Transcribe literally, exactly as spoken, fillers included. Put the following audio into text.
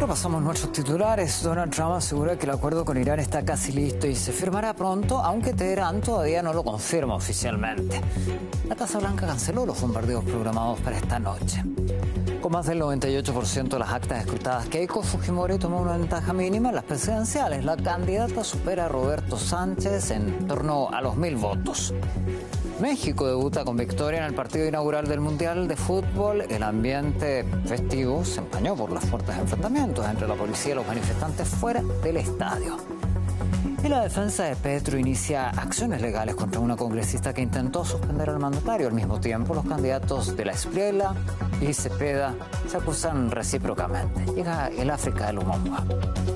Repasamos nuestros titulares. Donald Trump asegura que el acuerdo con Irán está casi listo y se firmará pronto, aunque Teherán todavía no lo confirma oficialmente. La Casa Blanca canceló los bombardeos programados para esta noche. Con más del noventa y ocho por ciento de las actas escrutadas, Keiko Fujimori tomó una ventaja mínima en las presidenciales. La candidata supera a Roberto Sánchez en torno a los mil votos. México debuta con victoria en el partido inaugural del Mundial de Fútbol. El ambiente festivo se empañó por los fuertes enfrentamientos entre la policía y los manifestantes fuera del estadio. Y la defensa de Petro inicia acciones legales contra una congresista que intentó suspender al mandatario. Al mismo tiempo, los candidatos de la Espriella y Cepeda se acusan recíprocamente. Llega el África de Lumumba.